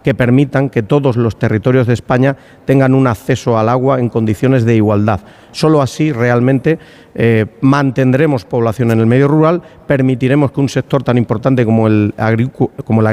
que permitan que todos los territorios de España tengan un acceso al agua en condiciones de igualdad. Solo así realmente mantendremos población en el medio rural, permitiremos que un sector tan importante como el agrícola